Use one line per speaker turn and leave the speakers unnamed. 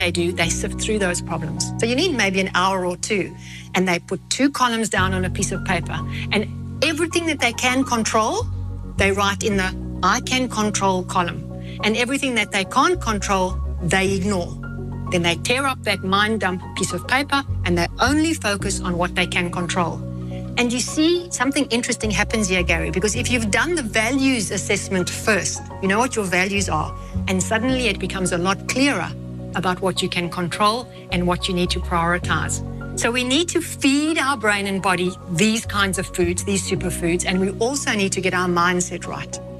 they do, they sift through those problems. So you need maybe an hour or two, and they put 2 columns down on a piece of paper, and everything that they can control, they write in the I can control column. And everything that they can't control, they ignore. Then they tear up that mind dump piece of paper, and they only focus on what they can control. And you see something interesting happens here, Gary, because if you've done the values assessment first, you know what your values are, and suddenly it becomes a lot clearer about what you can control and what you need to prioritize. So we need to feed our brain and body these kinds of foods, these superfoods, and we also need to get our mindset right.